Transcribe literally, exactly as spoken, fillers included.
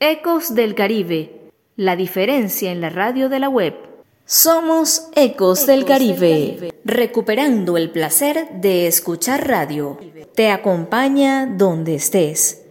Ecos del Caribe, la diferencia en la radio de la web. Somos Ecos del Caribe, recuperando el placer de escuchar radio. Te acompaña donde estés.